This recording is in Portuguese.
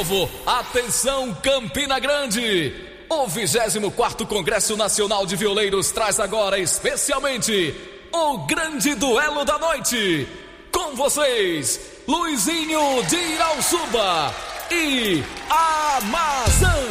novo. Atenção, Campina Grande! O 24º Congresso Nacional de Violeiros traz agora especialmente o grande duelo da noite. Com vocês, Luizinho de Irauçuba e Amazã.